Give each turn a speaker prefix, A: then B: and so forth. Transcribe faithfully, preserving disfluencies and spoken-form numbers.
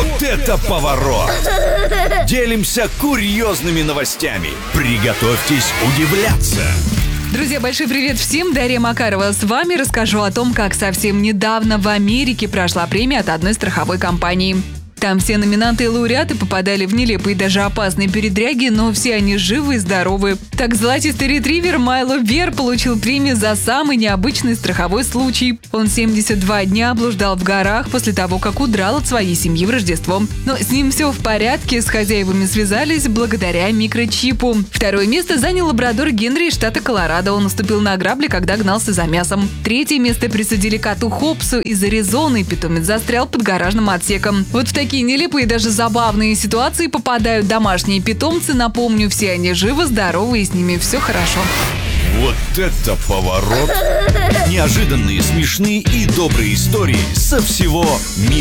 A: Вот это поворот! Делимся курьезными новостями. Приготовьтесь удивляться.
B: Друзья, большой привет всем! Дарья Макарова с вами. Расскажу о том, как совсем недавно в Америке прошла премия от одной страховой компании. Там все номинанты и лауреаты попадали в нелепые и даже опасные передряги, но все они живы и здоровы. Так, золотистый ретривер Майло Вер получил премию за самый необычный страховой случай. Он семьдесят два дня блуждал в горах после того, как удрал от своей семьи в Рождество. Но с ним все в порядке, с хозяевами связались благодаря микрочипу. Второе место занял лабрадор Генри из штата Колорадо. Он наступил на грабли, когда гнался за мясом. Третье место присудили коту Хопсу из Аризоны. Питомец застрял под гаражным отсеком. Вот в такие В такие нелепые и даже забавные ситуации попадают домашние питомцы. Напомню, все они живы, здоровы и с ними все хорошо.
A: Вот это поворот! Неожиданные, смешные и добрые истории со всего мира.